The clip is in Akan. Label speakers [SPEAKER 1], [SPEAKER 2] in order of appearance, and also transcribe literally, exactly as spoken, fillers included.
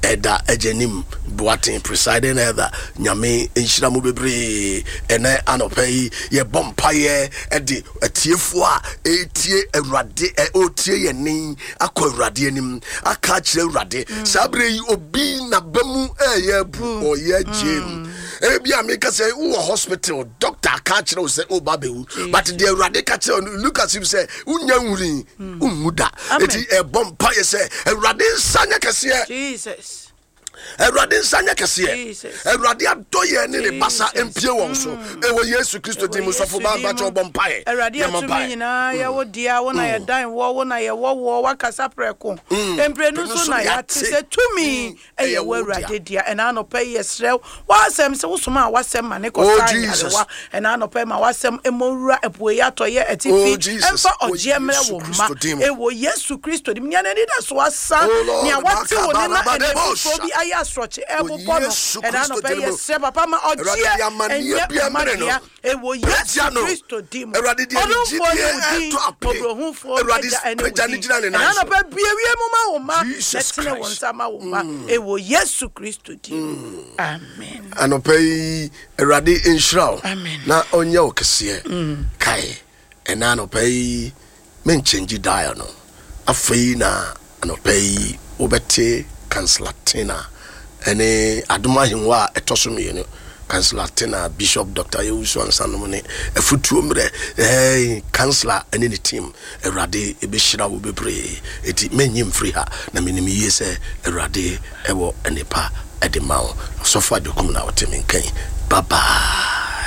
[SPEAKER 1] Eda Ejenim Boating presiding either Nyame Inshiramu Bebre and Anope ye Bompaye Edi Etiefua Etie Erade Otie Yenin Ako Radianim Akache Rade Sabre Obi na Bemu Eye Bu or Ye Jim Ebia make us say oh hospital doctor catch no say oh baby but the Rade catch look at him say Unyamuri Umuda Eti e Bompaye say Erade Sanya Kasia
[SPEAKER 2] Jesus
[SPEAKER 1] Erade Sanya Kasia Erade Adoye ni le basa empie won so e wo Yesu Kristo di mo sofo ba ba cho Bompaye
[SPEAKER 2] Erade atumi nyina ya wo dia wo na ya dan wo wo na ya wo wo wakasa preko emprenu so na ya te se tumi e ye wo Erade dia e na no pay yesrew wasem se wo soma wasem ma ne ko sanya wa e na no pay ma wasem emowura epuye atoye etifi emfa oje emre wo ma e wo Yesu Kristo di nya na ni da so asa ni awate wo ne na e so bi aya sroche e bo bono e na no pay yesre papa ma oje enye mania e wo Yesu Kristo di mo
[SPEAKER 1] Erade dia ni di to apre Erade pejani jina ne na
[SPEAKER 2] na no pay biewie mu ma wo ma letine won sama wo ma e wo Yesu Kristo di amen
[SPEAKER 1] Anope Erade inshraw na onye okese kai ena anope men change dial no afei na anope obete Councillor ene adoma hinwa etosomi no Councillor Bishop Doctor Yewusu Ansanomone efutuo mre eh councillor ene ni team Erade ebeshira wo bebre eti menyim free ha na menim yese Erade ewo enepa edemawo so far de komna wotemen kan baba